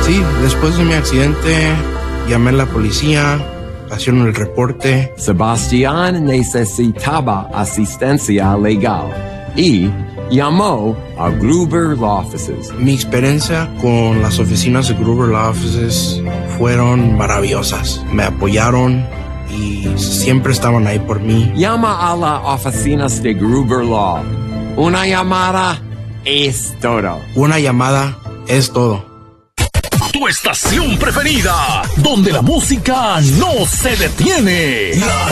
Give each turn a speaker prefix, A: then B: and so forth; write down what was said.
A: Sí, después de mi accidente, llamé a la policía, hicieron el reporte.
B: Sebastián necesitaba asistencia legal y llamó a Gruber Law Offices.
A: Mi experiencia con las oficinas de Gruber Law Offices fueron maravillosas. Me apoyaron y siempre estaban ahí por mí.
B: Llama a las oficinas de Gruber Law. Una llamada es todo.
A: Una llamada es todo.
C: Tu estación preferida, donde la música no se detiene.